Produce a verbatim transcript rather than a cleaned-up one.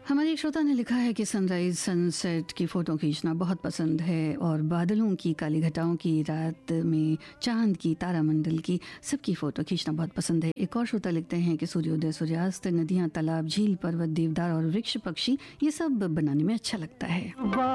हमारे एक श्रोता ने लिखा है कि सनराइज सनसेट की फ़ोटो खींचना बहुत पसंद है और बादलों की, काली घटाओं की, रात में चांद की, तारामंडल की, सबकी फ़ोटो खींचना बहुत पसंद है। एक और श्रोता लिखते हैं कि सूर्योदय, सूर्यास्त, नदियाँ, तालाब, झील, पर्वत, देवदार और वृक्ष, पक्षी, ये सब बनाने में अच्छा लगता है।